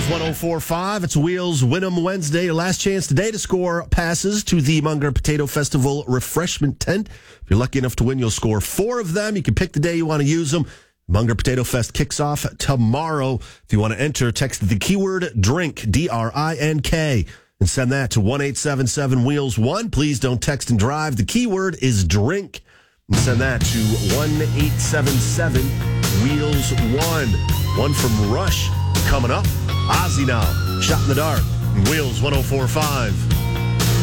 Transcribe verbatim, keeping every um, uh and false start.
one oh four point five. It's Wheels Win'em Wednesday. Your last chance today to score passes to the Munger Potato Festival refreshment tent. If you're lucky enough to win, you'll score four of them. You can pick the day you want to use them. Munger Potato Fest kicks off tomorrow. If you want to enter, text the keyword DRINK, D R I N K, and send that to one eight seven seven wheels one. Please don't text and drive. The keyword is DRINK. And send that to one eight seven seven wheels one. One from Rush coming up. Ozzy now, Shot in the Dark. Wheels one oh four point five.